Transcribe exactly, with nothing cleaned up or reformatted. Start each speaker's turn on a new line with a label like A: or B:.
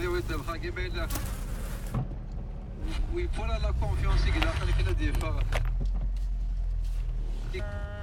A: اللي قدامها باين له ويبولا لا كونفيونس كذا خليك ندير ف